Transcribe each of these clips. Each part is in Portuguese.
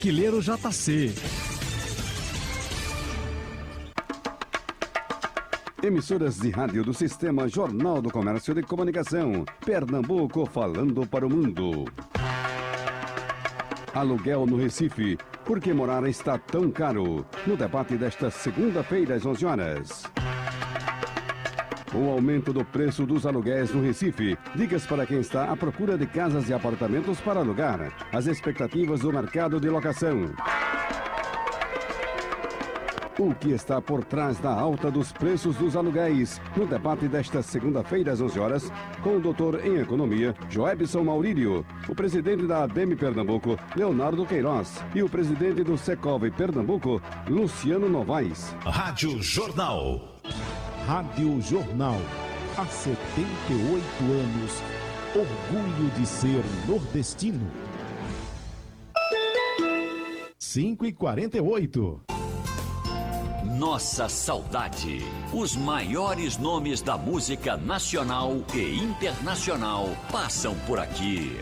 Quileiro JC. Emissoras de rádio do Sistema Jornal do Comércio de Comunicação. Pernambuco falando para o mundo. Aluguel no Recife. Por que morar está tão caro? No debate desta segunda-feira às 11 horas. O aumento do preço dos aluguéis no Recife. Dicas para quem está à procura de casas e apartamentos para alugar. As expectativas do mercado de locação. O que está por trás da alta dos preços dos aluguéis? No debate desta segunda-feira às 11 horas, com o doutor em Economia, Joebson Maurílio, o presidente da ADEME Pernambuco, Leonardo Queiroz, e o presidente do Secov Pernambuco, Luciano Novaes. Rádio Jornal. Rádio Jornal. Há 78 anos, orgulho de ser nordestino. 5h48. Nossa saudade. Os maiores nomes da música nacional e internacional passam por aqui.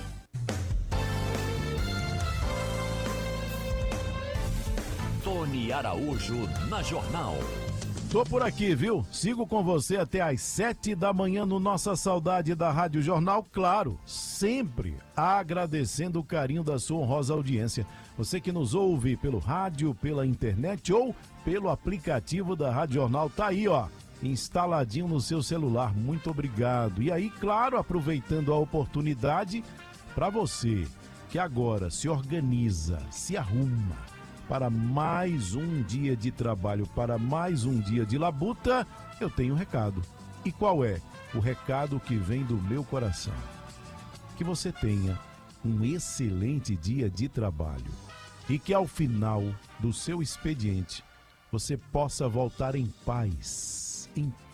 Tony Araújo na Jornal. Tô por aqui, viu? Sigo com você até às 7 da manhã no Nossa Saudade da Rádio Jornal, claro, sempre agradecendo o carinho da sua honrosa audiência. Você que nos ouve pelo rádio, pela internet ou pelo aplicativo da Rádio Jornal, tá aí, ó, instaladinho no seu celular. Muito obrigado. E aí, claro, aproveitando a oportunidade, para você que agora se organiza, se arruma para mais um dia de trabalho, para mais um dia de labuta, eu tenho um recado. E qual é? O recado que vem do meu coração. Que você tenha um excelente dia de trabalho e que ao final do seu expediente você possa voltar em paz,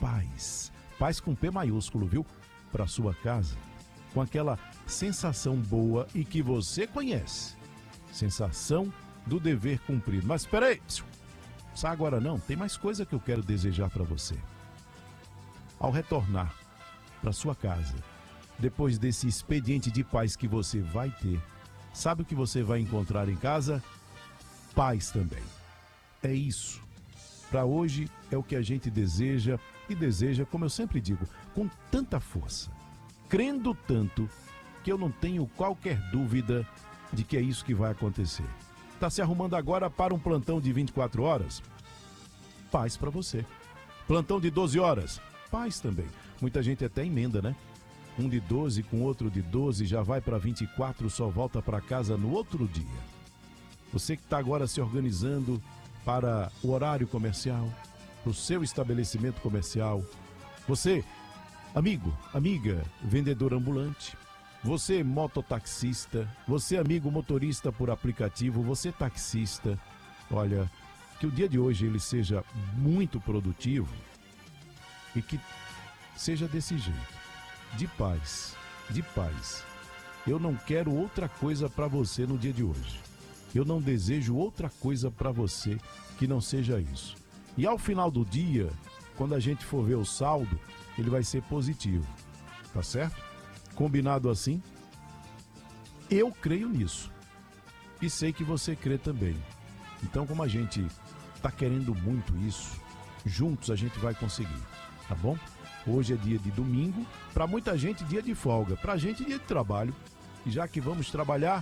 paz com P maiúsculo, viu? Para sua casa, com aquela sensação boa e que você conhece, sensação do dever cumprido. Mas espera aí, sai agora não, tem mais coisa que eu quero desejar para você. Ao retornar para sua casa, depois desse expediente de paz que você vai ter, sabe o que você vai encontrar em casa? Paz também. É isso. Para hoje é o que a gente deseja e deseja, como eu sempre digo, com tanta força, crendo tanto que eu não tenho qualquer dúvida de que é isso que vai acontecer. Está se arrumando agora para um plantão de 24 horas? Paz para você. Plantão de 12 horas? Paz também. Muita gente até emenda, né? Um de 12 com outro de 12, já vai para 24, só volta para casa no outro dia. Você que está agora se organizando para o horário comercial, para o seu estabelecimento comercial. Você, amigo, amiga, vendedor ambulante. Você mototaxista, você amigo motorista por aplicativo, você taxista, olha, que o dia de hoje ele seja muito produtivo e que seja desse jeito, de paz, de paz. Eu não quero outra coisa para você no dia de hoje. Eu não desejo outra coisa para você que não seja isso. E ao final do dia, quando a gente for ver o saldo, ele vai ser positivo, tá certo? Combinado assim? Eu creio nisso. E sei que você crê também. Então, como a gente está querendo muito isso, juntos a gente vai conseguir, tá bom? Hoje é dia de domingo, para muita gente dia de folga, para a gente dia de trabalho. E já que vamos trabalhar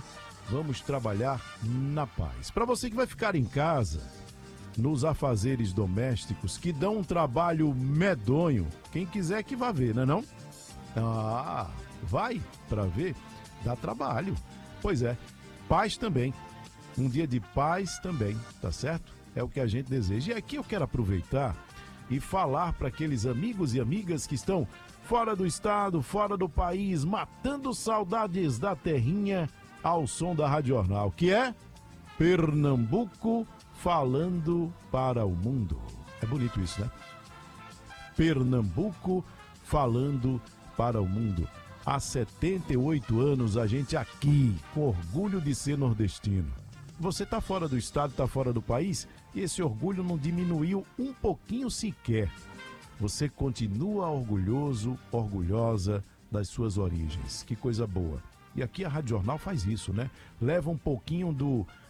na paz. Para você que vai ficar em casa, nos afazeres domésticos, que dão um trabalho medonho, quem quiser que vá ver, não é não? Ah, vai para ver, dá trabalho. Pois é, paz também. Um dia de paz também, tá certo? É o que a gente deseja. E aqui eu quero aproveitar e falar para aqueles amigos e amigas que estão fora do estado, fora do país, matando saudades da terrinha ao som da Rádio Jornal, que é Pernambuco falando para o mundo. É bonito isso, né? Pernambuco falando para o mundo. Há 78 anos a gente aqui, com orgulho de ser nordestino. Você está fora do estado, está fora do país, e esse orgulho não diminuiu um pouquinho sequer. Você continua orgulhoso, orgulhosa das suas origens. Que coisa boa. E aqui a Rádio Jornal faz isso, né? Leva um pouquinho